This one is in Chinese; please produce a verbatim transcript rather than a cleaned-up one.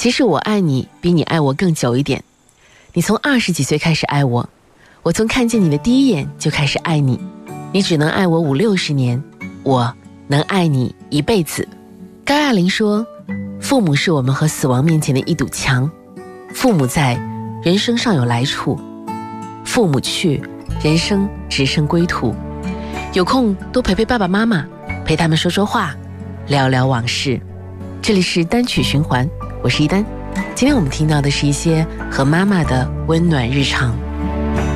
其实我爱你比你爱我更久一点，你从二十几岁开始爱我，我从看见你的第一眼就开始爱你，你只能爱我五六十年，我能爱你一辈子。高亚麟说，父母是我们和死亡面前的一堵墙，父母在，人生尚有来处，父母去，人生只剩归途。有空多陪陪爸爸妈妈，陪他们说说话，聊聊往事。这里是单曲循环，我是一丹。今天我们听到的是一些和妈妈的温暖日常。